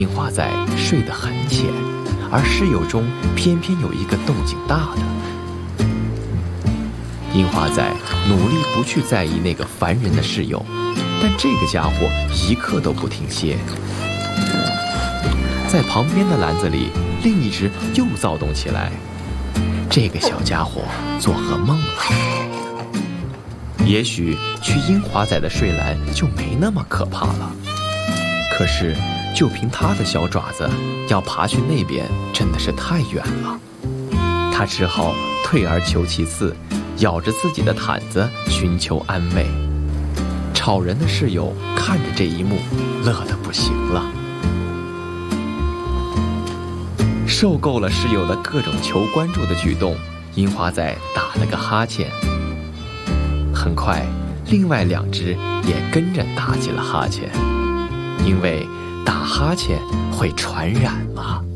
樱花仔睡得很浅，而室友中偏偏有一个动静大的。樱花仔努力不去在意那个烦人的室友，但这个家伙一刻都不停歇。在旁边的篮子里，另一只又躁动起来。这个小家伙做噩梦了。也许去樱花仔的睡篮就没那么可怕了，可是就凭他的小爪子，要爬去那边真的是太远了。他只好退而求其次，咬着自己的毯子寻求安慰。吵人的室友看着这一幕，乐得不行了。受够了室友的各种求关注的举动，樱花仔打了个哈欠。很快，另外2只也跟着打起了哈欠，因为打哈欠会传染嘛。